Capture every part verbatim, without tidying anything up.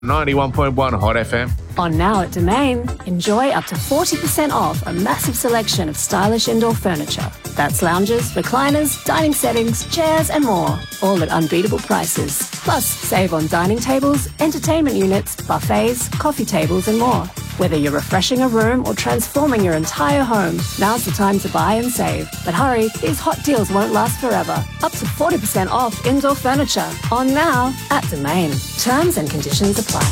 ninety-one point one Hot F M. On Now at Domain, enjoy up to forty percent off a massive selection of stylish indoor furniture. That's lounges, recliners, dining settings, chairs and more, all at unbeatable prices. Plus, save on dining tables, entertainment units, buffets, coffee tables and more. Whether you're refreshing a room or transforming your entire home, now's the time to buy and save. But hurry, these hot deals won't last forever. Up to forty percent off indoor furniture. On Now at Domain. Terms and conditions apply.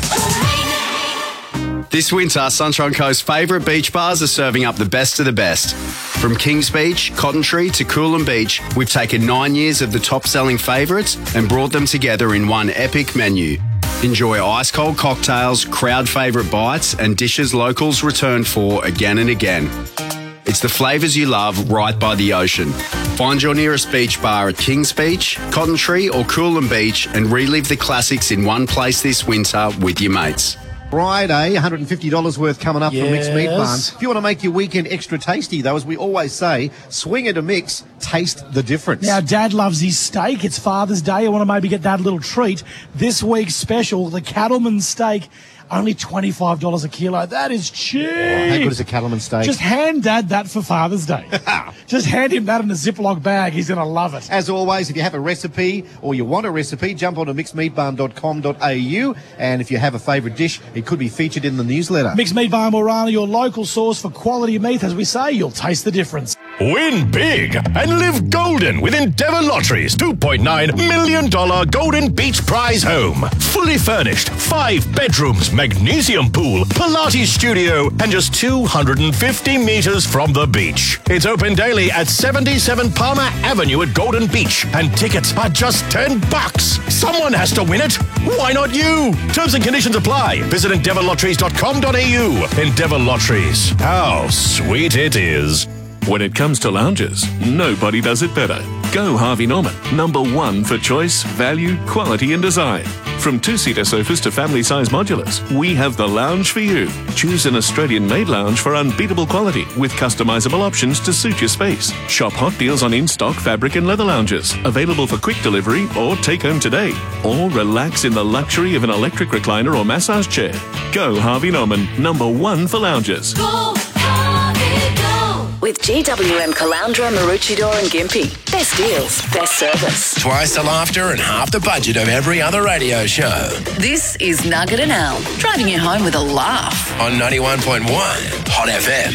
This winter, Sunshine Coast's favourite beach bars are serving up the best of the best. From Kings Beach, Cotton Tree to Coolum Beach, we've taken nine years of the top-selling favourites and brought them together in one epic menu. Enjoy ice-cold cocktails, crowd favourite bites and dishes locals return for again and again. It's the flavours you love right by the ocean. Find your nearest beach bar at Kings Beach, Cotton Tree or Coolum Beach and relive the classics in one place this winter with your mates. Friday, one hundred fifty dollars worth coming up yes. from Mixed Meat Barn. If you want to make your weekend extra tasty, though, as we always say, swing it a mix, taste the difference. Now, Dad loves his steak. It's Father's Day. I want to maybe get that little treat. This week's special, the Cattleman steak, only twenty-five dollars a kilo. That is cheap. Oh, how good is a Cattleman steak? Just hand Dad that for Father's Day. Just hand him that in a Ziploc bag. He's going to love it. As always, if you have a recipe or you want a recipe, jump onto mixed meat barn dot com dot a u. And if you have a favourite dish, it could be featured in the newsletter. Mixed Meat Barn Morana, your local source for quality meat. As we say, you'll taste the difference. Win big and live golden with Endeavour Lottery's two point nine million dollars Golden Beach Prize home. Fully furnished, five bedrooms, magnesium pool, Pilates studio, and just two hundred fifty metres from the beach. It's open daily at seventy-seven Palmer Avenue at Golden Beach, and tickets are just ten bucks. Someone has to win it. Why not you? Terms and conditions apply. Visit endeavour lotteries dot com dot a u. Endeavour Lotteries. How sweet it is. When it comes to lounges, nobody does it better. Go Harvey Norman, number one for choice, value, quality and design. From two-seater sofas to family-size modulars, we have the lounge for you. Choose an Australian-made lounge for unbeatable quality with customisable options to suit your space. Shop hot deals on in-stock fabric and leather lounges, available for quick delivery or take home today. Or relax in the luxury of an electric recliner or massage chair. Go Harvey Norman, number one for lounges. Go Harvey, go! With G W M Caloundra, Maroochydore and Gympie. Best deals, best service. Twice the laughter and half the budget of every other radio show. This is Nugget and Al, driving you home with a laugh. On ninety-one point one Hot F M.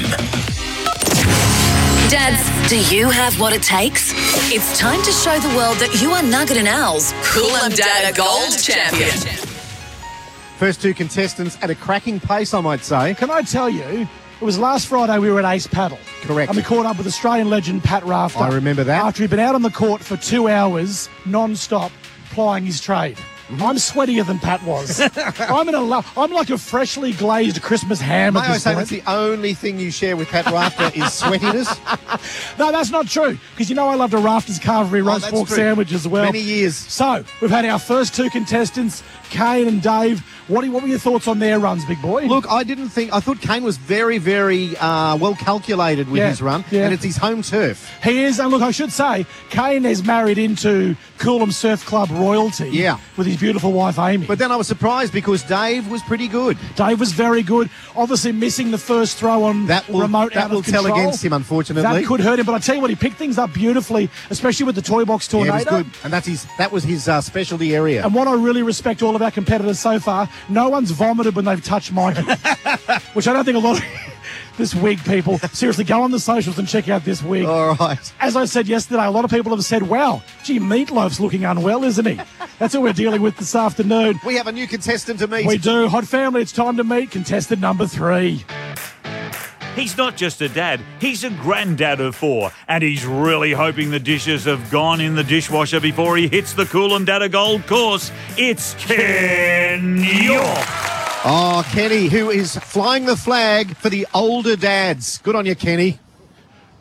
Dads, do you have what it takes? It's time to show the world that you are Nugget and Al's Coolum Data Gold Champion. First two contestants at a cracking pace, I might say. Can I tell you, it was last Friday we were at Ace Paddle. Correct. And we caught up with Australian legend Pat Rafter. I remember that. After he'd been out on the court for two hours, non-stop, plying his trade. Mm-hmm. I'm sweatier than Pat was. I'm in a lo- I'm like a freshly glazed Christmas ham May at I this say point. that's the only thing you share with Pat Rafter is sweatiness? No, that's not true. Because you know I loved a Rafter's Carvery Oh, roast that's pork true. sandwich as well. Many years. So, we've had our first two contestants, Kane and Dave. What, are, what were your thoughts on their runs, big boy? Look, I didn't think... I thought Kane was very, very uh, well calculated with Yeah, his run, yeah. and it's his home turf. He is, and look, I should say, Kane is married into Coolum Surf Club royalty. Yeah. With his beautiful wife, Amy. But then I was surprised because Dave was pretty good. Dave was very good. Obviously missing the first throw on That will, remote that out will of tell control. against him, unfortunately. That could hurt him, but I tell you what, he picked things up beautifully, especially with the toy box Yeah, tornado. it was good, and that's his. That was his uh, specialty area. And what I really respect all of our competitors so far, no one's vomited when they've touched Mikey, which I don't think a lot of this wig people, seriously, go on the socials and check out this wig. All right. As I said yesterday, a lot of people have said, wow, gee, Meatloaf's looking unwell, isn't he? That's what we're dealing with this afternoon. We have a new contestant to meet. We do. Hot family, it's time to meet contestant number three. He's not just a dad, he's a granddad of four, and he's really hoping the dishes have gone in the dishwasher before he hits the Coolum Data Gold course. It's Ken York. Oh, Kenny, who is flying the flag for the older dads. Good on you, Kenny.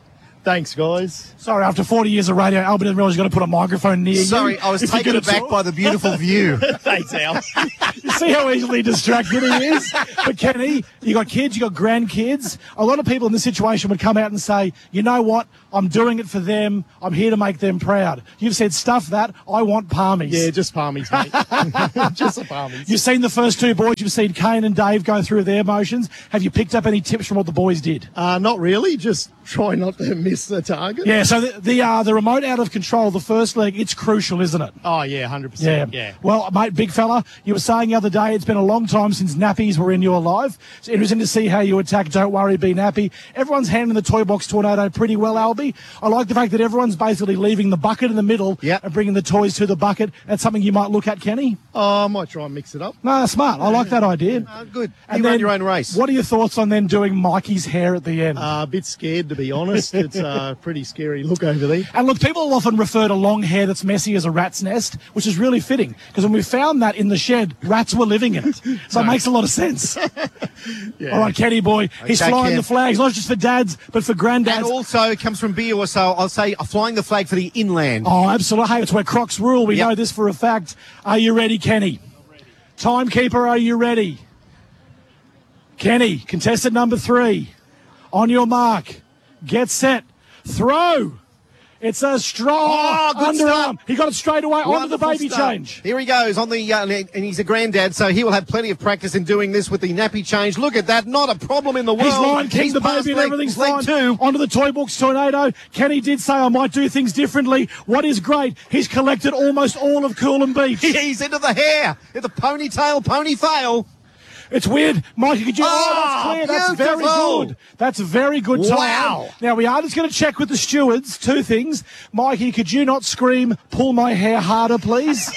Thanks, guys. Sorry, after forty years of radio, Albert didn't realise you've got to put a microphone near you. Sorry, I was if you're taken gonna aback talk. by the beautiful view. Thanks, Al. You see how easily distracted he is? But Kenny, you got kids, you got grandkids. A lot of people in this situation would come out and say, you know what, I'm doing it for them. I'm here to make them proud. You've said, stuff that, I want palmies. Yeah, just palmies, mate. Just the palmies. You've seen the first two boys. You've seen Kane and Dave go through their motions. Have you picked up any tips from what the boys did? Uh, not really. Just try not to miss the target. Yeah, so the the, uh, the remote out of control, the first leg, it's crucial, isn't it? Oh, yeah, one hundred percent. Yeah. Yeah. Well, mate, big fella, you were saying the other day it's been a long time since nappies were in your life. It's interesting to see how you attack Don't Worry, Be Nappy. Everyone's handling the Toy Box Tornado pretty well, Albie. I like the fact that everyone's basically leaving the bucket in the middle Yep. and bringing the toys to the bucket. That's something you might look at, Kenny? Oh, I might try and mix it up. No, smart. I like that idea. Oh, good. And you then, run your own race. What are your thoughts on then doing Mikey's hair at the end? Uh, a bit scared, to be honest. It's a pretty scary look over there. And look, people often refer to long hair that's messy as a rat's nest, which is really fitting, because when we found that in the shed, rats were living in it. So it makes a lot of sense. Yeah. All right, Kenny boy, he's Okay, flying Ken. the flags, not just for dads, but for granddads. And also it comes from beer, or so I'll say flying the flag for the inland. Oh, absolutely. Hey, it's where Crocs rule. We Yep. know this for a fact. Are you ready, Kenny? Timekeeper, are you ready? Kenny, contestant number three. On your mark. Get set. Throw. It's a strong Oh, good underarm. start. He got it straight away onto the Wonderful baby start. change. Here he goes on the, uh, and he's a granddad, so he will have plenty of practice in doing this with the nappy change. Look at that, not a problem in the world. He's Lion King, He's the past baby, and leg- everything's leg fine. two. Onto the Toy Box Tornado. Kenny did say, I might do things differently. What is great, he's collected almost all of Coolum Beach. He's into the hair, the ponytail, pony fail. It's weird. Mikey, could you... Oh, Oh, that's clear. That's very beautiful. good. That's a very good time. Wow. Now, we are just going to check with the stewards. Two things. Mikey, could you not scream, pull my hair harder, please?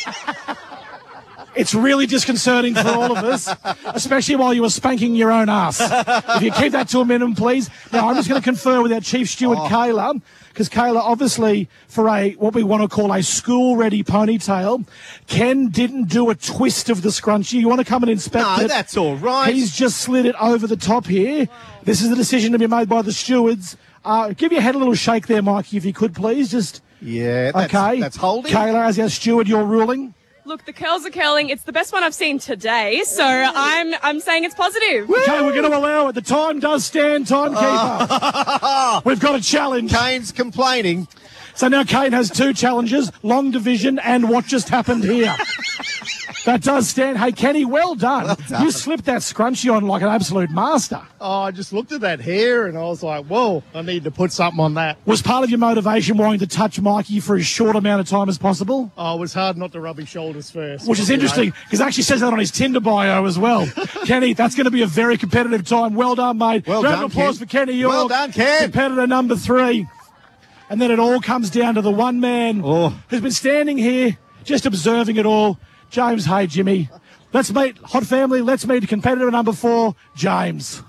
It's really disconcerting for all of us, especially while you were spanking your own ass. If you keep that to a minimum, please. Now, I'm just going to confer with our chief steward, Oh. Kayla, because Kayla, obviously, for a what we want to call a school-ready ponytail, Ken didn't do a twist of the scrunchie. You want to come and inspect No, it? that's all right. He's just slid it over the top here. This is the decision to be made by the stewards. Uh, give your head a little shake there, Mikey, if you could, please. Just Yeah, that's, okay. that's holding. Kayla, as our steward, your ruling. Look, the curls are curling. It's the best one I've seen today, so I'm I'm saying it's positive. Okay, we're going to allow it. The time does stand, timekeeper. We've got a challenge. Kane's complaining. So now Kane has two challenges, long division and what just happened here. That does stand. Hey, Kenny, well done. Well done. You slipped that scrunchie on like an absolute master. Oh, I just looked at that hair and I was like, whoa, I need to put something on that. Was part of your motivation wanting to touch Mikey for as short amount of time as possible? Oh, it was hard not to rub his shoulders first. Which is you know. interesting, because it actually says that on his Tinder bio as well. Kenny, that's going to be a very competitive time. Well done, mate. Well Round done, of applause Ken. for Kenny. You're Well done, Ken. competitor number three. And then it all comes down to the one man Oh. who's been standing here just observing it all. James Hay, Jimmy. Let's meet, Hot Family, let's meet competitor number four, James.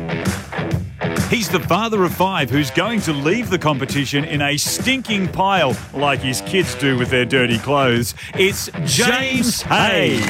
He's the father of five who's going to leave the competition in a stinking pile like his kids do with their dirty clothes. It's James Hay.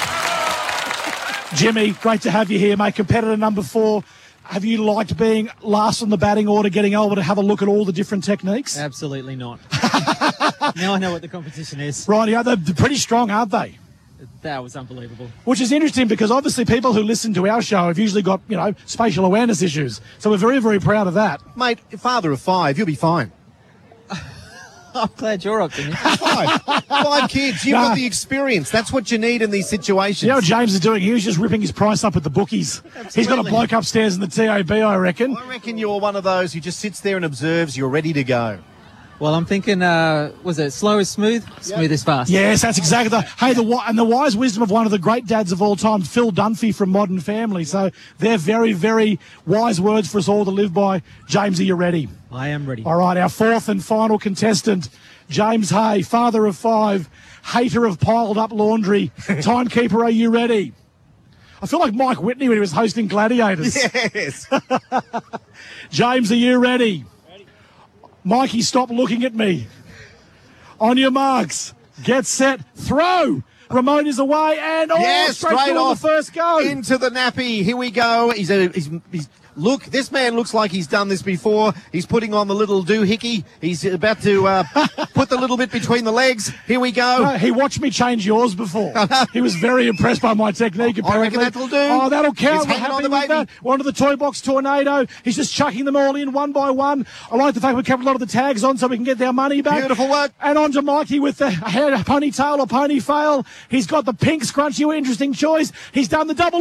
Jimmy, great to have you here, mate. Competitor number four. Have you liked being last on the batting order, getting able to have a look at all the different techniques? Absolutely not. Now I know what the competition is. Right, yeah, they're pretty strong, aren't they? That was unbelievable. Which is interesting because obviously people who listen to our show have usually got, you know, spatial awareness issues. So we're very, very proud of that. Mate, father of five, you'll be fine. I'm glad you're optimistic. Five. Five kids. You've Nah. got the experience. That's what you need in these situations. You know what James is doing? He was just ripping his price up at the bookies. He's got a bloke upstairs in the T A B, I reckon. I reckon you're one of those who just sits there and observes. You're ready to go. Well, I'm thinking, uh, was it slow is smooth, smooth is fast? Yes, that's exactly the. Hey, the wi- and the wise wisdom of one of the great dads of all time, Phil Dunphy from Modern Family. So they're very, very wise words for us all to live by. James, are you ready? I am ready. All right, our fourth and final contestant, James Hay, father of five, hater of piled up laundry. Timekeeper, are you ready? I feel like Mike Whitney when he was hosting Gladiators. Yes. James, are you ready? Mikey, stop looking at me. On your marks, get set, throw. Remote is away and oh, yes, straight, straight through on off the first go. into the nappy. Here we go. He's a, he's, he's look. This man looks like he's done this before. He's putting on the little doohickey. He's about to uh, put the little bit between the legs. Here we go. No, he watched me change yours before. He was very impressed by my technique, apparently. I reckon that'll do. Oh, that'll count. He's We're hanging on happy the with baby. that. We're onto the toy box tornado. He's just chucking them all in one by one. I like the fact we kept a lot of the tags on so we can get our money back. Beautiful work. And on to Mikey with the hair ponytail or pony fail. He's got the pink scrunchy, interesting choice. He's done the double